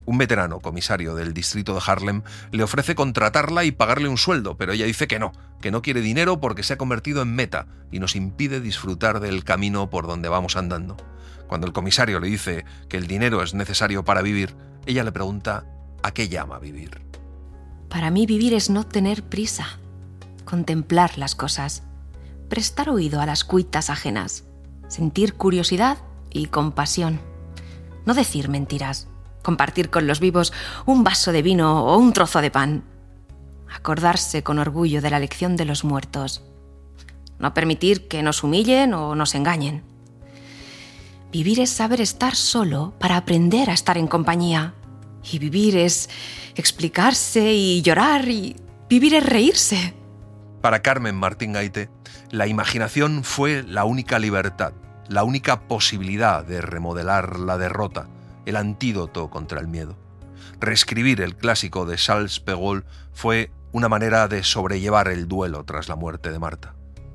Un veterano comisario del distrito de Harlem le ofrece contratarla y pagarle un sueldo, pero ella dice que no quiere dinero porque se ha convertido en meta y nos impide disfrutar del camino por donde vamos andando. Cuando el comisario le dice que el dinero es necesario para vivir, ella le pregunta ¿a qué llama vivir? Para mí vivir es no tener prisa, contemplar las cosas, prestar oído a las cuitas ajenas, sentir curiosidad y compasión, no decir mentiras, compartir con los vivos un vaso de vino o un trozo de pan, acordarse con orgullo de la lección de los muertos, no permitir que nos humillen o nos engañen. Vivir es saber estar solo para aprender a estar en compañía. Y vivir es explicarse y llorar, y vivir es reírse. Para Carmen Martín Gaite, la imaginación fue la única libertad, la única posibilidad de remodelar la derrota, el antídoto contra el miedo. Reescribir el clásico de Charles Perrault fue una manera de sobrellevar el duelo tras la muerte de Marta.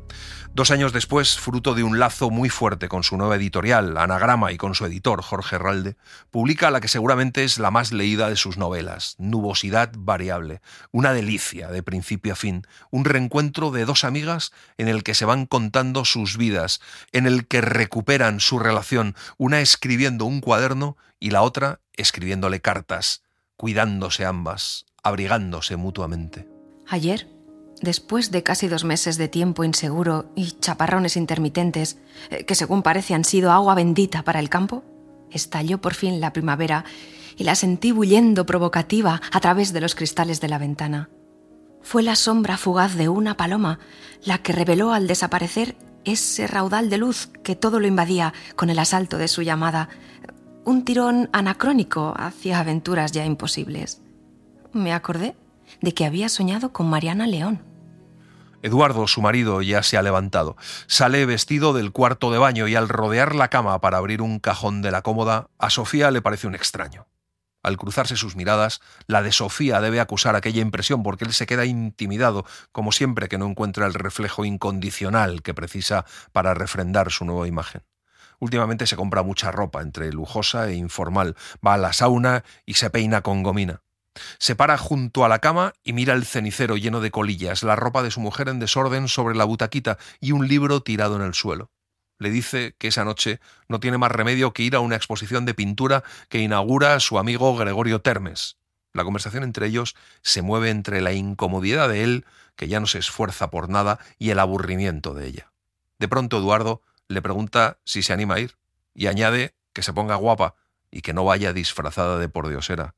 2 años después, fruto de un lazo muy fuerte con su nueva editorial, Anagrama, y con su editor, Jorge Herralde, publica la que seguramente es la más leída de sus novelas, Nubosidad variable, una delicia de principio a fin, un reencuentro de 2 amigas en el que se van contando sus vidas, en el que recuperan su relación, una escribiendo un cuaderno y la otra escribiéndole cartas, cuidándose ambas, abrigándose mutuamente. Ayer, después de casi 2 meses de tiempo inseguro y chaparrones intermitentes, que según parece han sido agua bendita para el campo, estalló por fin la primavera y la sentí bullendo provocativa a través de los cristales de la ventana. Fue la sombra fugaz de una paloma la que reveló al desaparecer ese raudal de luz que todo lo invadía con el asalto de su llamada, un tirón anacrónico hacia aventuras ya imposibles. Me acordé de que había soñado con Mariana León. Eduardo, su marido, ya se ha levantado. Sale vestido del cuarto de baño y al rodear la cama para abrir un cajón de la cómoda, a Sofía le parece un extraño. Al cruzarse sus miradas, la de Sofía debe acusar aquella impresión porque él se queda intimidado, como siempre que no encuentra el reflejo incondicional que precisa para refrendar su nueva imagen. Últimamente se compra mucha ropa, entre lujosa e informal, va a la sauna y se peina con gomina. Se para junto a la cama y mira el cenicero lleno de colillas, la ropa de su mujer en desorden sobre la butaquita y un libro tirado en el suelo. Le dice que esa noche no tiene más remedio que ir a una exposición de pintura que inaugura su amigo Gregorio Termes. La conversación entre ellos se mueve entre la incomodidad de él, que ya no se esfuerza por nada, y el aburrimiento de ella. De pronto Eduardo le pregunta si se anima a ir y añade que se ponga guapa y que no vaya disfrazada de pordiosera.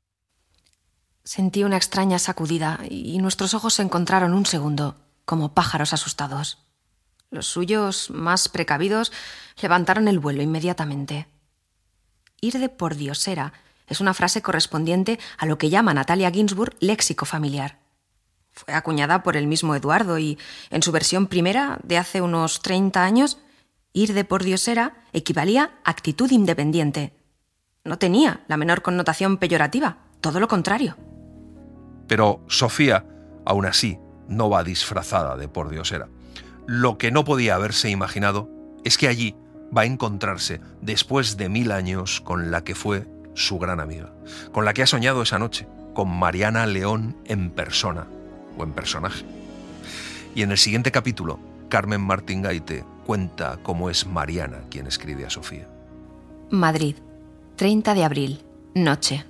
Sentí una extraña sacudida y nuestros ojos se encontraron un segundo, como pájaros asustados. Los suyos, más precavidos, levantaron el vuelo inmediatamente. Ir de pordiosera es una frase correspondiente a lo que llama Natalia Ginzburg léxico familiar. Fue acuñada por el mismo Eduardo y, en su versión primera, de hace unos 30 años, ir de pordiosera equivalía a actitud independiente. No tenía la menor connotación peyorativa, todo lo contrario. Pero Sofía, aún así, no va disfrazada de pordiosera. Lo que no podía haberse imaginado es que allí va a encontrarse, después de 1000 años, con la que fue su gran amiga, con la que ha soñado esa noche, con Mariana León en persona o en personaje. Y en el siguiente capítulo, Carmen Martín Gaite cuenta cómo es Mariana quien escribe a Sofía. Madrid, 30 de abril, noche.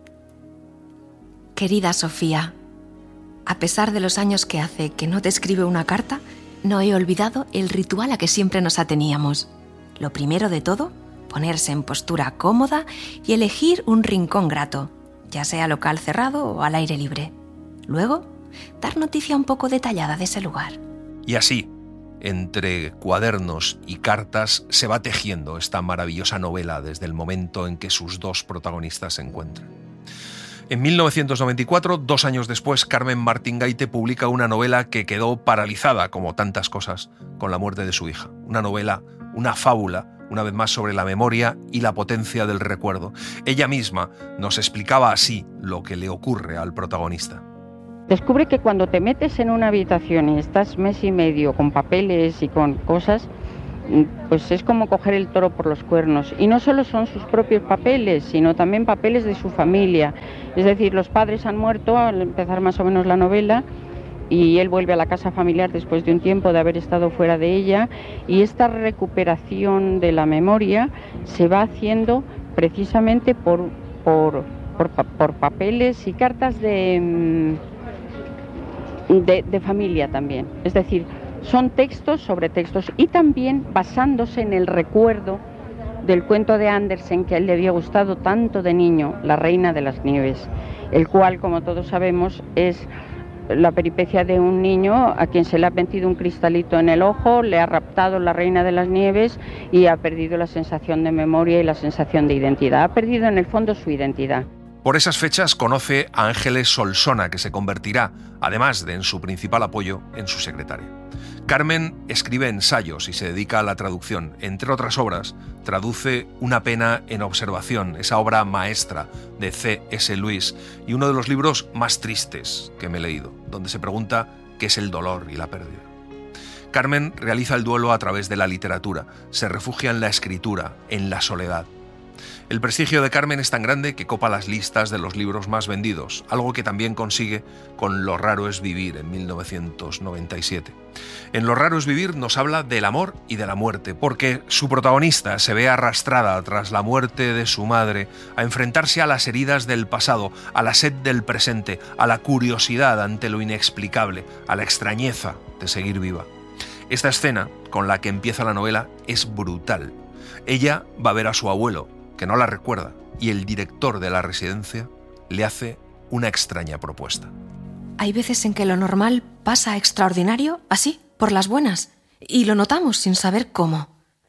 Querida Sofía, a pesar de los años que hace que no te escribe una carta, no he olvidado el ritual a que siempre nos ateníamos. Lo primero de todo, ponerse en postura cómoda y elegir un rincón grato, ya sea local cerrado o al aire libre. Luego, dar noticia un poco detallada de ese lugar. Y así, entre cuadernos y cartas, se va tejiendo esta maravillosa novela desde el momento en que sus 2 protagonistas se encuentran. En 1994, 2 años después, Carmen Martín Gaite publica una novela que quedó paralizada, como tantas cosas, con la muerte de su hija. Una novela, una fábula, una vez más sobre la memoria y la potencia del recuerdo. Ella misma nos explicaba así lo que le ocurre al protagonista. Descubre que cuando te metes en una habitación y estás mes y medio con papeles y con cosas, pues es como coger el toro por los cuernos. Y no solo son sus propios papeles, sino también papeles de su familia. Es decir, los padres han muerto al empezar más o menos la novela, y él vuelve a la casa familiar después de un tiempo de haber estado fuera de ella, y esta recuperación de la memoria se va haciendo precisamente por papeles y cartas de familia también. Es decir, son textos sobre textos, y también basándose en el recuerdo del cuento de Andersen que a él le había gustado tanto de niño, La Reina de las Nieves, el cual, como todos sabemos, es la peripecia de un niño a quien se le ha metido un cristalito en el ojo, le ha raptado la Reina de las Nieves y ha perdido la sensación de memoria y la sensación de identidad. Ha perdido en el fondo su identidad. Por esas fechas conoce a Ángeles Solsona, que se convertirá, además de en su principal apoyo, en su secretaria. Carmen escribe ensayos y se dedica a la traducción. Entre otras obras, traduce Una pena en observación, esa obra maestra de C.S. Lewis, y uno de los libros más tristes que me he leído, donde se pregunta qué es el dolor y la pérdida. Carmen realiza el duelo a través de la literatura, se refugia en la escritura, en la soledad. El prestigio de Carmen es tan grande que copa las listas de los libros más vendidos, algo que también consigue con Lo raro es vivir en 1997. En Lo raro es vivir nos habla del amor y de la muerte, porque su protagonista se ve arrastrada tras la muerte de su madre a enfrentarse a las heridas del pasado, a la sed del presente, a la curiosidad ante lo inexplicable, a la extrañeza de seguir viva. Esta escena, con la que empieza la novela, es brutal. Ella va a ver a su abuelo, que no la recuerda, y el director de la residencia le hace una extraña propuesta. Hay veces en que lo normal pasa a extraordinario, así, por las buenas, y lo notamos sin saber cómo.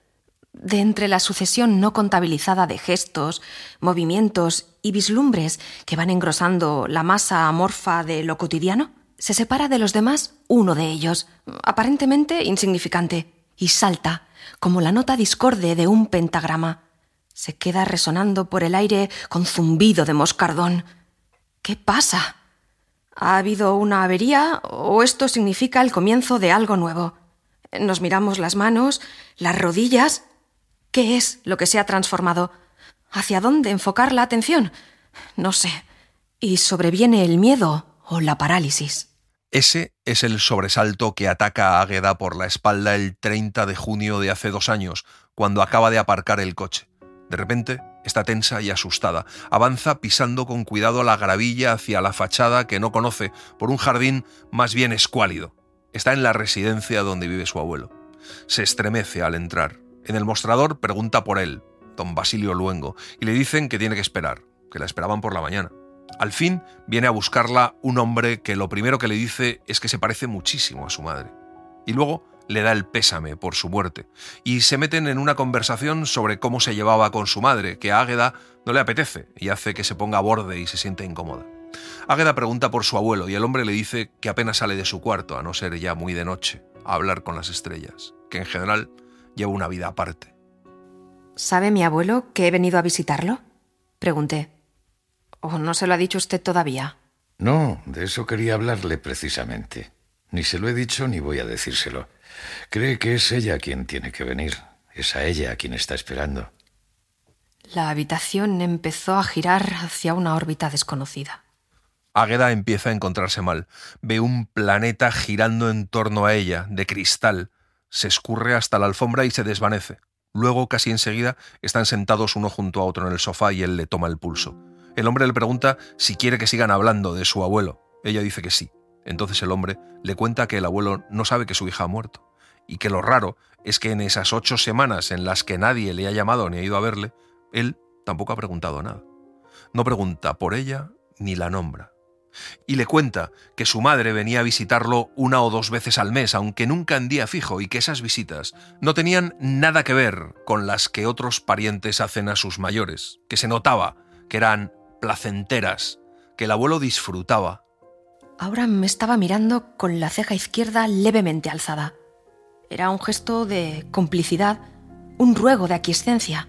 De entre la sucesión no contabilizada de gestos, movimientos y vislumbres que van engrosando la masa amorfa de lo cotidiano, se separa de los demás uno de ellos, aparentemente insignificante, y salta, como la nota discorde de un pentagrama. Se queda resonando por el aire con zumbido de moscardón. ¿Qué pasa? ¿Ha habido una avería o esto significa el comienzo de algo nuevo? Nos miramos las manos, las rodillas. ¿Qué es lo que se ha transformado? ¿Hacia dónde enfocar la atención? No sé. Y sobreviene el miedo o la parálisis. Ese es el sobresalto que ataca a Águeda por la espalda el 30 de junio de hace 2 años, cuando acaba de aparcar el coche. De repente, está tensa y asustada. Avanza pisando con cuidado la gravilla hacia la fachada que no conoce, por un jardín más bien escuálido. Está en la residencia donde vive su abuelo. Se estremece al entrar. En el mostrador pregunta por él, don Basilio Luengo, y le dicen que tiene que esperar, que la esperaban por la mañana. Al fin viene a buscarla un hombre que lo primero que le dice es que se parece muchísimo a su madre. Y luego le da el pésame por su muerte, y se meten en una conversación sobre cómo se llevaba con su madre, que a Águeda no le apetece y hace que se ponga a borde y se siente incómoda. Águeda pregunta por su abuelo y el hombre le dice que apenas sale de su cuarto, a no ser ya muy de noche, a hablar con las estrellas, que en general lleva una vida aparte. ¿Sabe mi abuelo que he venido a visitarlo?, pregunté. ¿O no se lo ha dicho usted todavía? No, de eso quería hablarle precisamente. Ni se lo he dicho ni voy a decírselo. Cree que es ella quien tiene que venir. Es a ella a quien está esperando. La habitación empezó a girar hacia una órbita desconocida. Águeda empieza a encontrarse mal. Ve un planeta girando en torno a ella, de cristal. Se escurre hasta la alfombra y se desvanece. Luego, casi enseguida, están sentados uno junto a otro en el sofá y él le toma el pulso. El hombre le pregunta si quiere que sigan hablando de su abuelo. Ella dice que sí. Entonces el hombre le cuenta que el abuelo no sabe que su hija ha muerto y que lo raro es que en esas 8 semanas en las que nadie le ha llamado ni ha ido a verle, él tampoco ha preguntado nada. No pregunta por ella ni la nombra. Y le cuenta que su madre venía a visitarlo 1 o 2 veces al mes, aunque nunca en día fijo, y que esas visitas no tenían nada que ver con las que otros parientes hacen a sus mayores, que se notaba que eran placenteras, que el abuelo disfrutaba. Ahora me estaba mirando con la ceja izquierda levemente alzada. Era un gesto de complicidad, un ruego de aquiescencia.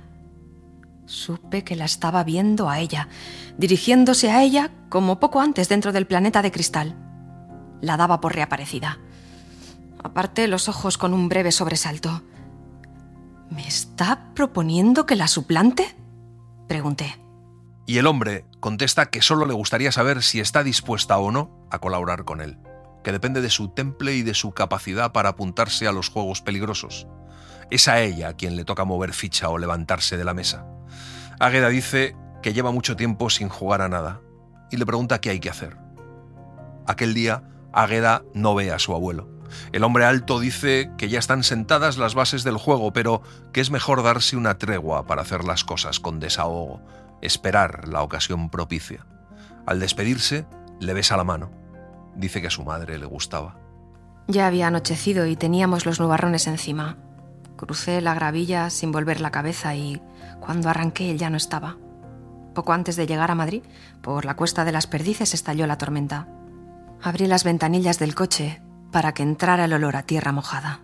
Supe que la estaba viendo a ella, dirigiéndose a ella como poco antes dentro del planeta de cristal. La daba por reaparecida. Aparté los ojos con un breve sobresalto. ¿Me está proponiendo que la suplante?, pregunté. Y el hombre contesta que solo le gustaría saber si está dispuesta o no a colaborar con él, que depende de su temple y de su capacidad para apuntarse a los juegos peligrosos. Es a ella a quien le toca mover ficha o levantarse de la mesa. Águeda dice que lleva mucho tiempo sin jugar a nada y le pregunta qué hay que hacer. Aquel día, Águeda no ve a su abuelo. El hombre alto dice que ya están sentadas las bases del juego, pero que es mejor darse una tregua para hacer las cosas con desahogo, esperar la ocasión propicia. Al despedirse, le besa la mano. Dice que a su madre le gustaba. Ya había anochecido y teníamos los nubarrones encima. Crucé la gravilla sin volver la cabeza y cuando arranqué él ya no estaba. Poco antes de llegar a Madrid, por la Cuesta de las Perdices estalló la tormenta. Abrí las ventanillas del coche para que entrara el olor a tierra mojada.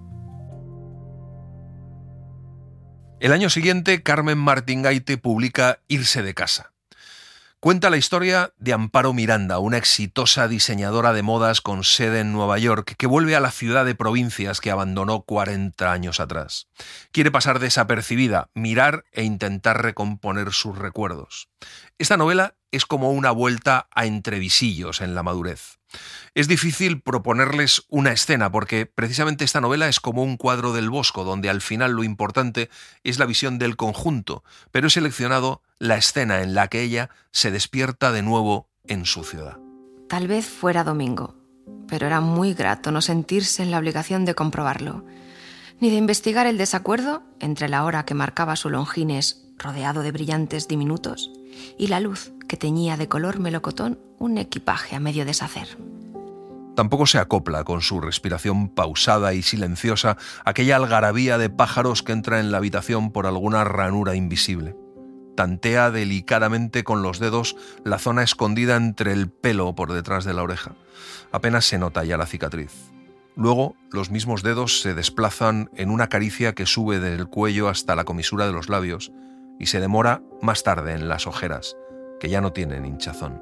El año siguiente, Carmen Martín Gaite publica Irse de casa. Cuenta la historia de Amparo Miranda, una exitosa diseñadora de modas con sede en Nueva York, que vuelve a la ciudad de provincias que abandonó 40 años atrás. Quiere pasar desapercibida, mirar e intentar recomponer sus recuerdos. Esta novela es como una vuelta a entrevisillos en la madurez. Es difícil proponerles una escena porque precisamente esta novela es como un cuadro del Bosco, donde al final lo importante es la visión del conjunto, pero he seleccionado la escena en la que ella se despierta de nuevo en su ciudad. Tal vez fuera domingo, pero era muy grato no sentirse en la obligación de comprobarlo, ni de investigar el desacuerdo entre la hora que marcaba su Longines rodeado de brillantes diminutos y la luz que teñía de color melocotón un equipaje a medio deshacer. Tampoco se acopla con su respiración pausada y silenciosa aquella algarabía de pájaros que entra en la habitación por alguna ranura invisible. Tantea delicadamente con los dedos la zona escondida entre el pelo por detrás de la oreja. Apenas se nota ya la cicatriz. Luego, los mismos dedos se desplazan en una caricia que sube del cuello hasta la comisura de los labios y se demora más tarde en las ojeras, que ya no tienen hinchazón.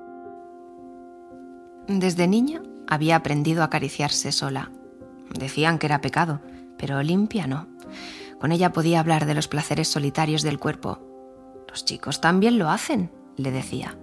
Desde niña había aprendido a acariciarse sola. Decían que era pecado, pero limpia no. Con ella podía hablar de los placeres solitarios del cuerpo. Los chicos también lo hacen, le decía.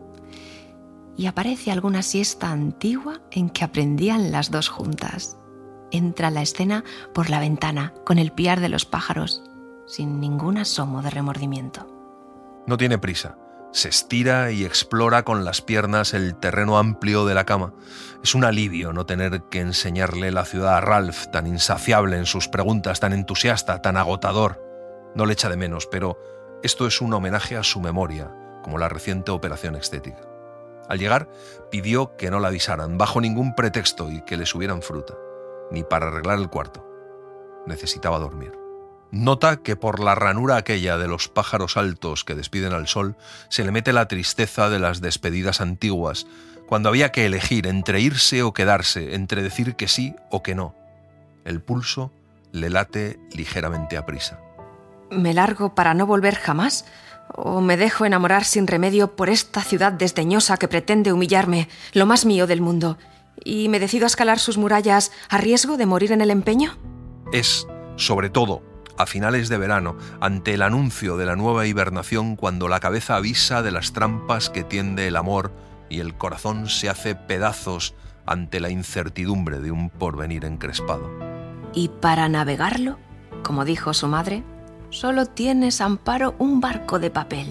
Y aparece alguna siesta antigua en que aprendían las dos juntas. Entra la escena por la ventana, con el piar de los pájaros, sin ningún asomo de remordimiento. No tiene prisa. Se estira y explora con las piernas el terreno amplio de la cama. Es un alivio no tener que enseñarle la ciudad a Ralph, tan insaciable en sus preguntas, tan entusiasta, tan agotador. No le echa de menos, pero esto es un homenaje a su memoria, como la reciente operación estética. Al llegar, pidió que no la avisaran, bajo ningún pretexto, y que le subieran fruta, ni para arreglar el cuarto. Necesitaba dormir. Nota que por la ranura aquella de los pájaros altos que despiden al sol se le mete la tristeza de las despedidas antiguas, cuando había que elegir entre irse o quedarse, entre decir que sí o que no. El pulso le late ligeramente aprisa. ¿Me largo para no volver jamás? ¿O me dejo enamorar sin remedio por esta ciudad desdeñosa que pretende humillarme, lo más mío del mundo, y me decido a escalar sus murallas a riesgo de morir en el empeño? Es, sobre todo, a finales de verano, ante el anuncio de la nueva hibernación, cuando la cabeza avisa de las trampas que tiende el amor y el corazón se hace pedazos ante la incertidumbre de un porvenir encrespado. Y para navegarlo, como dijo su madre, solo tienes, Amparo, un barco de papel.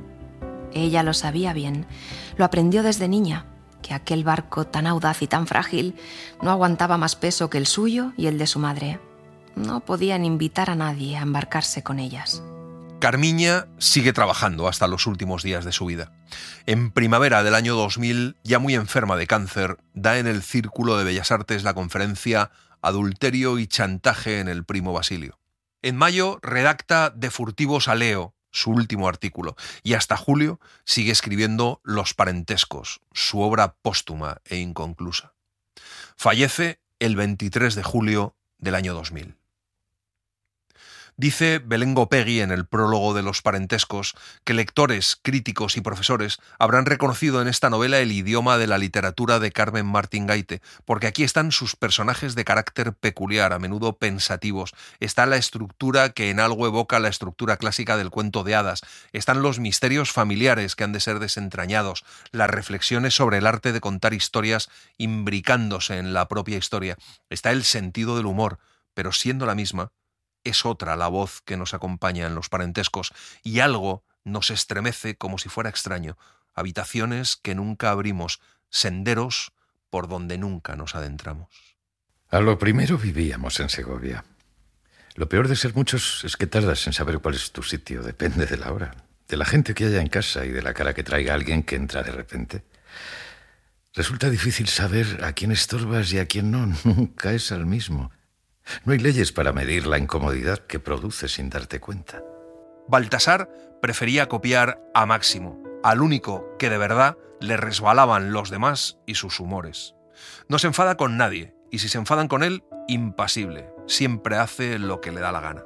Ella lo sabía bien, lo aprendió desde niña, que aquel barco tan audaz y tan frágil no aguantaba más peso que el suyo y el de su madre. No podían invitar a nadie a embarcarse con ellas. Carmiña sigue trabajando hasta los últimos días de su vida. En primavera del año 2000, ya muy enferma de cáncer, da en el Círculo de Bellas Artes la conferencia Adulterio y chantaje en el Primo Basilio. En mayo redacta De furtivos a Leo, su último artículo, y hasta julio sigue escribiendo Los parentescos, su obra póstuma e inconclusa. Fallece el 23 de julio del año 2000. Dice Belén Gopegui en el prólogo de Los parentescos que lectores, críticos y profesores habrán reconocido en esta novela el idioma de la literatura de Carmen Martín Gaite, porque aquí están sus personajes de carácter peculiar, a menudo pensativos, está la estructura que en algo evoca la estructura clásica del cuento de hadas, están los misterios familiares que han de ser desentrañados, las reflexiones sobre el arte de contar historias imbricándose en la propia historia, está el sentido del humor, pero siendo la misma, es otra la voz que nos acompaña en Los parentescos y algo nos estremece como si fuera extraño, habitaciones que nunca abrimos, senderos por donde nunca nos adentramos. A lo primero vivíamos en Segovia. Lo peor de ser muchos es que tardas en saber cuál es tu sitio, depende de la hora, de la gente que haya en casa y de la cara que traiga alguien que entra de repente. Resulta difícil saber a quién estorbas y a quién no, nunca es al mismo. No hay leyes para medir la incomodidad que produce sin darte cuenta. Baltasar prefería copiar a Máximo, al único que de verdad le resbalaban los demás y sus humores. No se enfada con nadie, y si se enfadan con él, impasible. Siempre hace lo que le da la gana.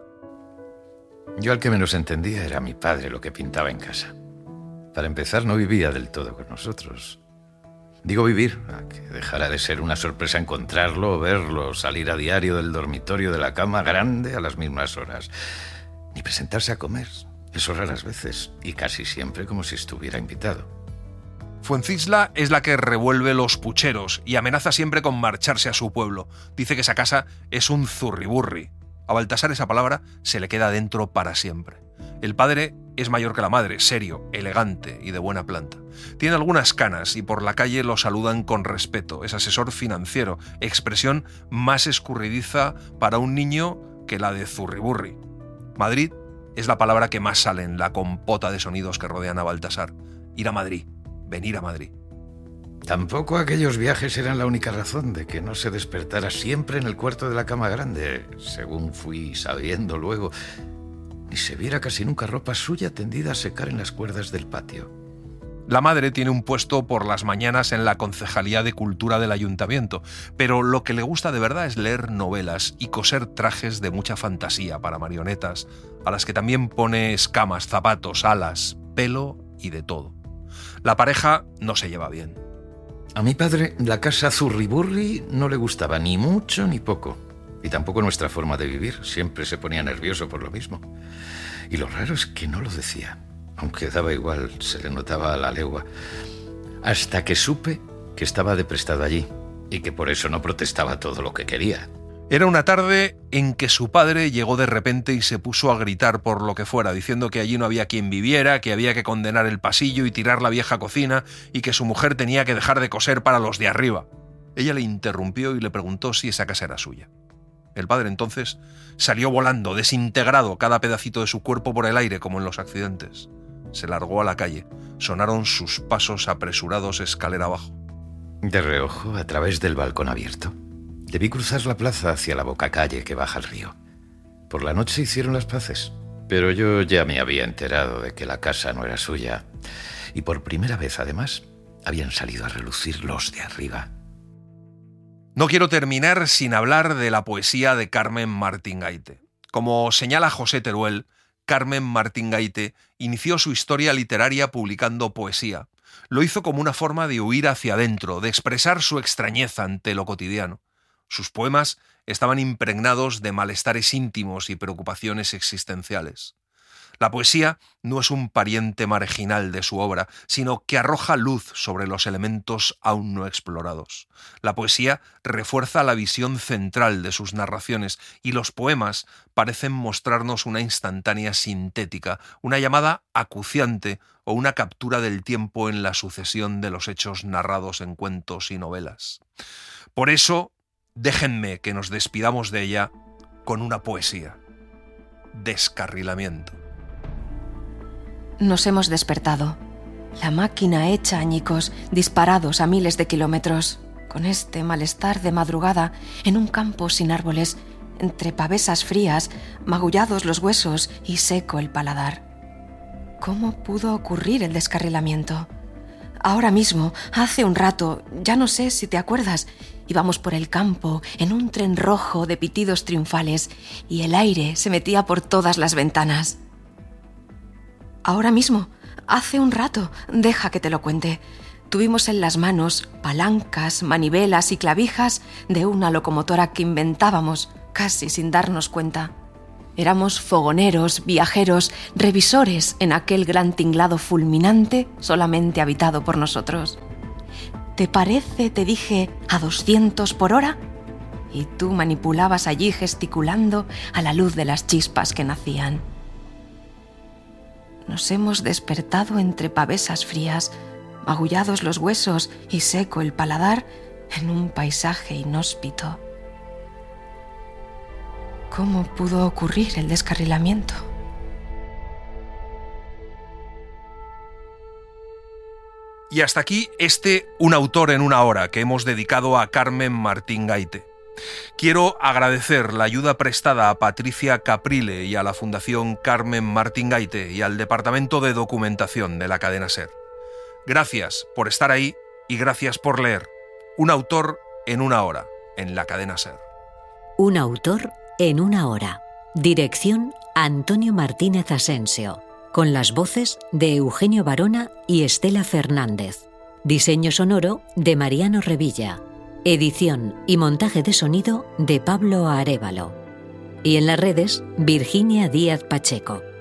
Yo al que menos entendía era mi padre lo que pintaba en casa. Para empezar, no vivía del todo con nosotros. Digo vivir, a que dejara de ser una sorpresa encontrarlo o verlo, salir a diario del dormitorio de la cama grande a las mismas horas. Ni presentarse a comer, eso raras veces, y casi siempre como si estuviera invitado. Fuencisla es la que revuelve los pucheros y amenaza siempre con marcharse a su pueblo. Dice que esa casa es un zurriburri. A Baltasar esa palabra se le queda dentro para siempre. El padre es mayor que la madre, serio, elegante y de buena planta. Tiene algunas canas y por la calle lo saludan con respeto. Es asesor financiero, expresión más escurridiza para un niño que la de zurriburri. Madrid es la palabra que más sale en la compota de sonidos que rodean a Baltasar. Ir a Madrid, venir a Madrid. Tampoco aquellos viajes eran la única razón de que no se despertara siempre en el cuarto de la cama grande, según fui sabiendo luego, ni se viera casi nunca ropa suya tendida a secar en las cuerdas del patio. La madre tiene un puesto por las mañanas en la Concejalía de Cultura del Ayuntamiento, pero lo que le gusta de verdad es leer novelas y coser trajes de mucha fantasía para marionetas, a las que también pone escamas, zapatos, alas, pelo y de todo. La pareja no se lleva bien. A mi padre la casa zurriburri no le gustaba ni mucho ni poco. Y tampoco nuestra forma de vivir. Siempre se ponía nervioso por lo mismo. Y lo raro es que no lo decía. Aunque daba igual, se le notaba a la legua. Hasta que supe que estaba de prestado allí y que por eso no protestaba todo lo que quería. Era una tarde en que su padre llegó de repente y se puso a gritar por lo que fuera, diciendo que allí no había quien viviera, que había que condenar el pasillo y tirar la vieja cocina y que su mujer tenía que dejar de coser para los de arriba. Ella le interrumpió y le preguntó si esa casa era suya. El padre entonces salió volando, desintegrado cada pedacito de su cuerpo por el aire como en los accidentes. Se largó a la calle. Sonaron sus pasos apresurados escalera abajo. De reojo, a través del balcón abierto, debí cruzar la plaza hacia la bocacalle que baja al río. Por la noche hicieron las paces, pero yo ya me había enterado de que la casa no era suya. Y por primera vez, además, habían salido a relucir los de arriba. No quiero terminar sin hablar de la poesía de Carmen Martín Gaite. Como señala José Teruel, Carmen Martín Gaite inició su historia literaria publicando poesía. Lo hizo como una forma de huir hacia adentro, de expresar su extrañeza ante lo cotidiano. Sus poemas estaban impregnados de malestares íntimos y preocupaciones existenciales. La poesía no es un pariente marginal de su obra, sino que arroja luz sobre los elementos aún no explorados. La poesía refuerza la visión central de sus narraciones y los poemas parecen mostrarnos una instantánea sintética, una llamada acuciante o una captura del tiempo en la sucesión de los hechos narrados en cuentos y novelas. Por eso, déjenme que nos despidamos de ella con una poesía. Descarrilamiento. Nos hemos despertado. La máquina hecha añicos, disparados a miles de kilómetros, con este malestar de madrugada, en un campo sin árboles, entre pavesas frías, magullados los huesos y seco el paladar. ¿Cómo pudo ocurrir el descarrilamiento? Ahora mismo, hace un rato, ya no sé si te acuerdas, Íbamos por el campo en un tren rojo de pitidos triunfales y el aire se metía por todas las ventanas. Ahora mismo, hace un rato, deja que te lo cuente. Tuvimos en las manos palancas, manivelas y clavijas de una locomotora que inventábamos casi sin darnos cuenta. Éramos fogoneros, viajeros, revisores en aquel gran tinglado fulminante solamente habitado por nosotros. ¿Te parece, te dije, a 200 por hora? Y tú manipulabas allí gesticulando a la luz de las chispas que nacían. Nos hemos despertado entre pavesas frías, magullados los huesos y seco el paladar en un paisaje inhóspito. ¿Cómo pudo ocurrir el descarrilamiento? Y hasta aquí Un autor en una hora que hemos dedicado a Carmen Martín Gaite. Quiero agradecer la ayuda prestada a Patricia Caprile y a la Fundación Carmen Martín Gaite y al Departamento de Documentación de la cadena SER. Gracias por estar ahí y gracias por leer. Un autor en una hora, en la cadena SER. Un autor en una hora. Dirección Antonio Martínez Asensio. Con las voces de Eugenio Barona y Estela Fernández. Diseño sonoro de Mariano Revilla. Edición y montaje de sonido de Pablo Arévalo. Y en las redes, Virginia Díaz Pacheco.